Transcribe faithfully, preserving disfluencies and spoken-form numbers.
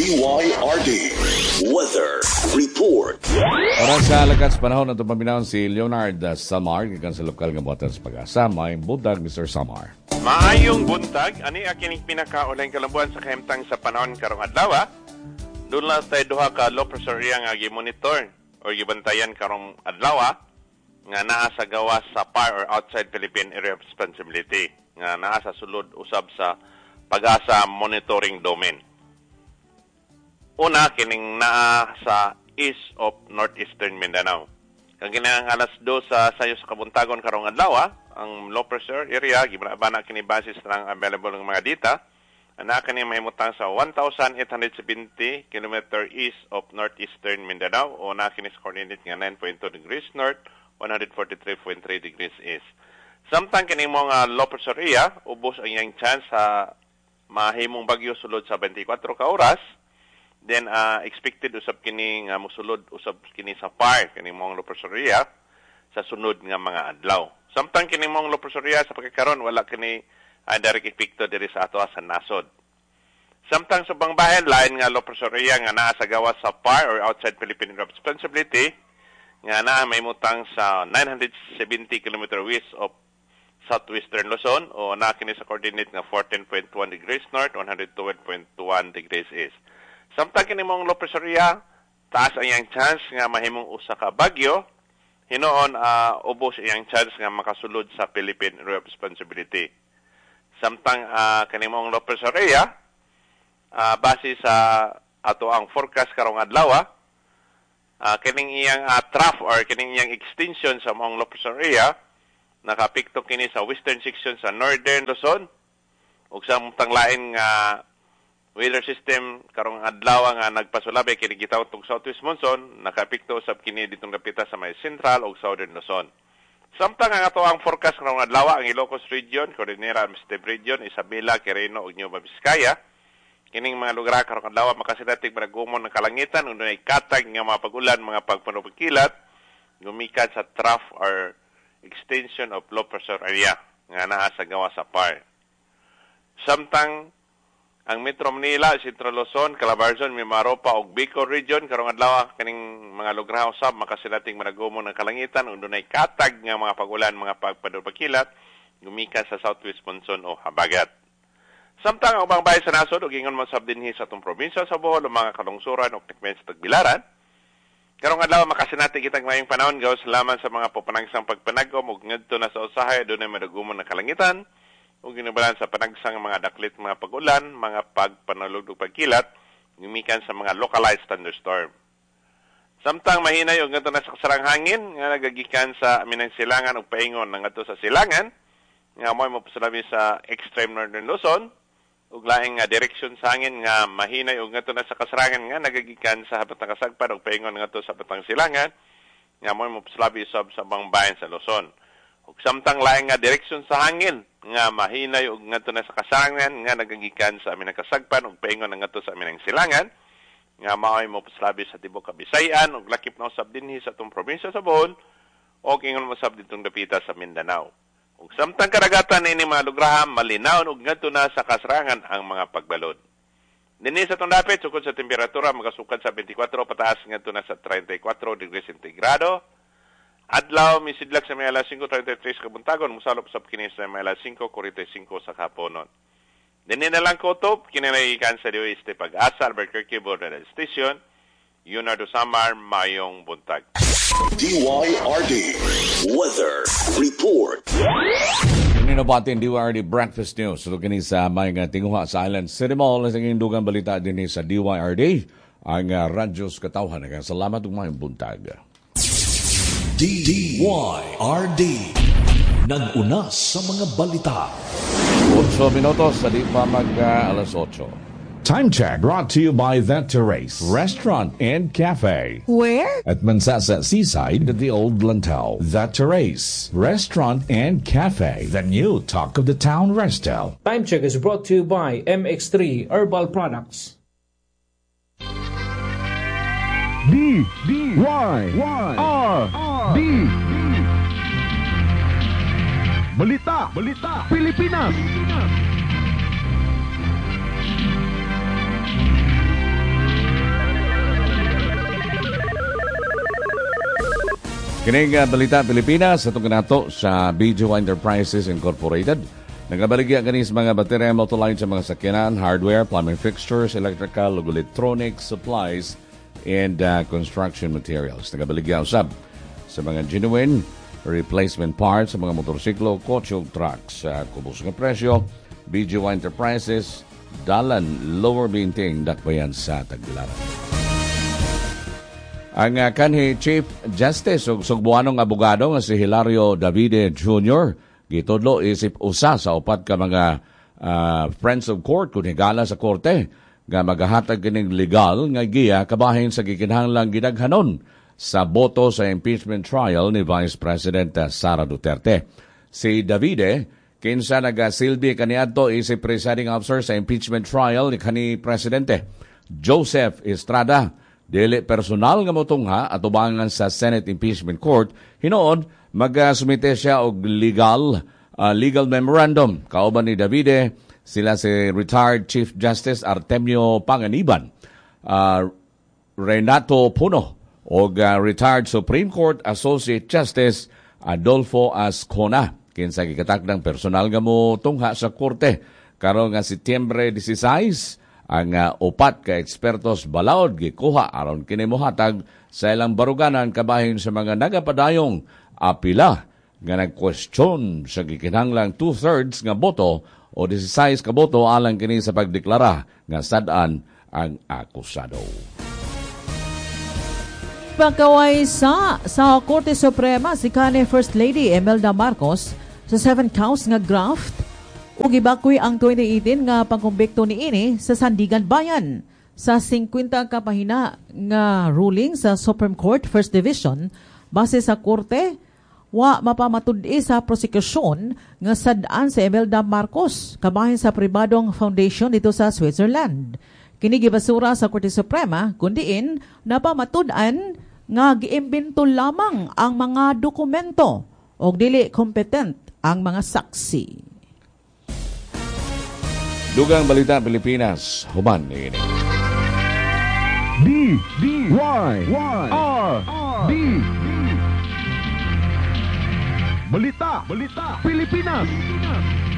D Y R D Weather Report. Oras sa alakas panahon na tumaminaw si Leonard Samar, gikan sa lokal nga buhatan sa Pag-asa. Maayong buntag, Mister Samar. Maayong buntag, ani akining pinakaulang kalambuan sa kahimtang sa panahon karong adlaw. Doon lang tayo duha ka low pressure area nga gi-monitor or gibantayan karong adlaw nga naa sa gawas sa par or outside Philippine Area of Responsibility nga naa sa sulod usab sa Pag-asa monitoring domain. Una, kining naa sa east of northeastern Mindanao. Kang kinang alas dos sa sayo sa kabuntagon karong adlaw, ang low pressure area gibana kini basis ng available ng mga data. Ana kani mahimutang sa one thousand eight hundred seventy kilometer east of northeastern Mindanao o na kini sa coordinate nga nine point two degrees north, one hundred forty-three point three degrees east. Samtang kini mga low pressure area ubos ang iyang chance sa mahimong bagyo sulod sa twenty-four ka oras. Then uh, expected usab kini nga mosulod usab kini sa par kini mong low pressure area sa sunod nga mga adlaw. Samtang kini mong low pressure area sa pagkakaron wala kini uh, direct epekto diri sa ato sa nasod. Samtang sa bang bahin lain nga low pressure area nga naa sa gawas sa par or outside Philippine Area of Responsibility nga naa may mutang sa nine hundred seventy kilometer west of southwestern Luzon o naa kini sa coordinate nga fourteen point one degrees north, one hundred twelve point one degrees east. Samtang kini mong low pressure area, taas ang iyang chance nga mahimong usa ka bagyo, hinoon uh, ubos iyang chance nga makasulod sa Philippine Area of Responsibility. Samtang uh, kini mong low pressure area, uh, base sa ato ang forecast karong adlaw, uh, kining iyang uh, trough or kining iyang extension sa mong low pressure area, nakapikto kini sa western section sa northern Luzon, ug sa mutang lain nga weather system karong adlaw nga nagpasulabay kini gitawag tong southwest monsoon, nakapikto usab kini ditong dapita sa may central ug southern Luzon. Samtang ang ato ang forecast karong adlaw ang Ilocos region, Cordillera Administrative region, Isabela, Quirino ug Nueva Vizcaya. Kining mga lugar karong adlaw makasidatig managumon ng kalangitan ug dunay katag nga mga pag-ulan, mga pagpanupagkilat gumikan sa trough or extension of low pressure area nga naa sa gawas sa par. Samtang ang Metro Manila, Central Luzon, Calabarzon, Mimaropa ug Bicol region karong adlaw kaning mga lugar usab makasilating managumon ng kalangitan ug dunay katag nga mga pag-ulan, mga pagpadulpakilat gumikan sa southwest monsoon o habagat. Samtang ang ubang bahin sa nasod ug ingon man sab dinhi sa atong probinsya sa Bohol ug mga kalungsuran ug tikmen sa Tagbilaran, karong adlaw makasinati kitang mayong panahon gawas laman sa mga popanangsang pagpanagom ug ngadto na sa usahay dunay madagumon ng kalangitan ug ginubalan sa panagsang mga daklit mga pag-ulan, mga pagpanalog ug pagkilat gumikan sa mga localized thunderstorm. Samtang mahinay ug ngadto na sa kasarang hangin nga nagagikan sa aminang silangan ug paingon ngadto sa silangan nga mo'y mapasalabi sa extreme northern Luzon ug laing nga direksyon sa hangin nga mahinay ug ngadto na sa kasarangan nga nagagikan sa habatang kasagpan ug paingon ngadto sa batang silangan nga mo'y mapasalabi sab sa bang bahin sa Luzon. Ug samtang laing nga direksyon sa hangin nga mahinay ug ngadto na sa kasarangan nga nagagikan sa aminang kasagpan ug paingon ngadto sa aminang silangan nga mao'y mopaslabi sa tibuok Kabisayan ug lakip na usab dinhi sa atong probinsya sa Bohol ug ingon mo sab ditong dapita sa Mindanao. Ug samtang karagatan ini mga lugar malinaw ug ngadto na sa kasarangan ang mga pagbalod. Dinhi sa atong dapit sukod sa temperatura magasukad sa twenty-four pataas ngadto na sa thirty-four degrees centigrado. Adlaw misidlak sa may alas five thirty-three sa kabuntagon, musalop sa kini sa may alas five forty-five sa kaponon. Dini na lang kutob, kinanagikan sa D O S T Pag-asa, Albuquerque Border Station, Leonardo Samar, mayong buntag. D Y R D Weather Report. Ini na batin D Y R D Breakfast News. So kini sa may nga tinguha sa Island City Mall sa indugang balita din sa D Y R D ang uh, Radyos Katawhan. Salamat ug mayong buntag. D Y R D nag-una sa mga balita. eight minutos sa di pa mag uh, alas eight. Time check brought to you by The Terrace Restaurant and Cafe. Where? At Mansasa Seaside at the Old Lantau. The Terrace Restaurant and Cafe. The new talk of the town Restel. Time check is brought to you by M X three Herbal Products. D D Y Y R D Balita Balita Pilipinas. Kining uh, Balita Pilipinas, itong nato sa B G Y Enterprises Incorporated. Nagabaligya ganis mga baterya motoline sa mga sakyanan, hardware, plumbing fixtures, electrical, electronics, supplies, and uh, construction materials. Nagabaligya usab sa mga genuine replacement parts sa mga motorsiklo, kotse ug trucks. Sa kubos nga presyo, B G Y Enterprises, Dalan, Lower Binting, Dakbayan sa Tagbilaran. Ang uh, kanhi Chief Justice ug sugbuanong abogado nga si Hilario Davide Junior gitudlo isip usa sa upat ka mga uh, Friends of Court kun higala sa korte nga magahatag kining legal nga giya kabahin sa gikinahanglang gidaghanon sa boto sa impeachment trial ni Vice President Sara Duterte. Si Davide kinsa nagasilbi kaniadto isip presiding officer sa impeachment trial ni kani presidente Joseph Estrada, dili personal nga motungha at ubangan sa Senate Impeachment Court, hinuon magasumite siya og legal uh, legal memorandum. Kauban ni Davide sila si retired Chief Justice Artemio Panganiban, uh, Renato Puno og uh, retired Supreme Court Associate Justice Adolfo Ascona. Kinsa gikatakdang personal nga mo tungha sa korte karon nga Setyembre dieciséis. Ang uh, upat ka ekspertos balaod gikuha aron kini mohatag sa ilang baruganan kabahin sa mga nagapadayong apila nga nagkwestiyon sa gikinahanglang two-thirds nga boto o dieciséis ka boto alang kini sa pagdeklara nga sad-an ang akusado. Pagkaway sa sa Korte Suprema si kanhi First Lady Imelda Marcos sa seven counts nga graft ug gibakoy ang twenty eighteen nga pangkumbekto niini sa Sandigan Bayan. Sa fifty ka pahina nga ruling sa Supreme Court First Division, base sa korte, wa mapamatud-i sa prosekusyon nga sad-an si Imelda Marcos kabahin sa pribadong foundation dito sa Switzerland. Kini gibasura sa Korte Suprema kundiin napamatud-an nga giimbento lamang ang mga dokumento ug dili competent ang mga saksi. Dugang Balita Pilipinas, human ini. D D Y R D Balita Balita Pilipinas.